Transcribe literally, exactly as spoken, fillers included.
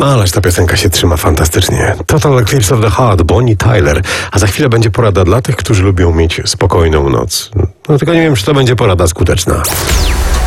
Ależ ta piosenka się trzyma fantastycznie. Total Eclipse of the Heart, Bonnie Tyler. A za chwilę będzie porada dla tych, którzy lubią mieć spokojną noc. No tylko nie wiem, czy to będzie porada skuteczna.